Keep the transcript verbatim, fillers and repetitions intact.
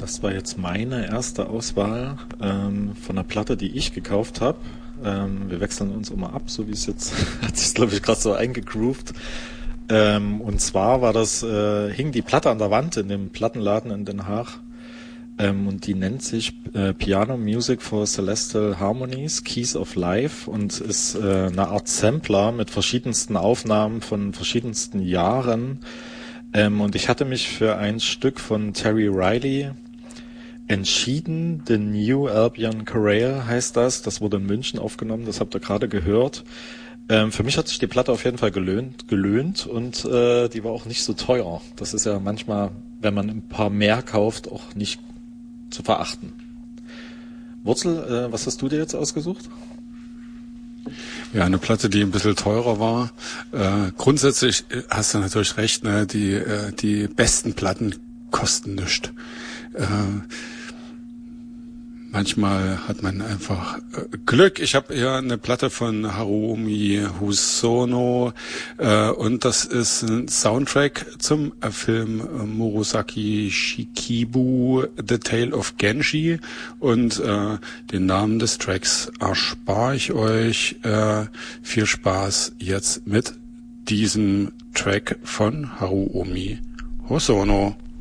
Das war jetzt meine erste Auswahl ähm, von einer Platte, die ich gekauft habe. Ähm, wir wechseln uns immer ab, so wie es jetzt hat sich, glaube ich, gerade so eingegroovt. Ähm, und zwar war das, äh, hing die Platte an der Wand in dem Plattenladen in Den Haag. Ähm, und die nennt sich äh, Piano Music for Celestial Harmonies, Keys of Life, und ist äh, eine Art Sampler mit verschiedensten Aufnahmen von verschiedensten Jahren. Ähm, und ich hatte mich für ein Stück von Terry Riley entschieden. The New Albion Chorale heißt das. Das wurde in München aufgenommen, das habt ihr gerade gehört. Ähm, für mich hat sich die Platte auf jeden Fall gelöhnt, gelöhnt und äh, die war auch nicht so teuer. Das ist ja manchmal, wenn man ein paar mehr kauft, auch nicht zu verachten. Wurzel, äh, was hast du dir jetzt ausgesucht? Ja, eine Platte, die ein bisschen teurer war. Äh, grundsätzlich hast du natürlich recht, ne? Die, äh, die besten Platten kosten nichts. Äh, manchmal hat man einfach äh, Glück. Ich habe hier eine Platte von Harumi Hosono äh, und das ist ein Soundtrack zum äh, Film äh, Murasaki Shikibu, The Tale of Genji, und äh, den Namen des Tracks erspare ich euch. Äh, viel Spaß jetzt mit diesem Track von Harumi Hosono.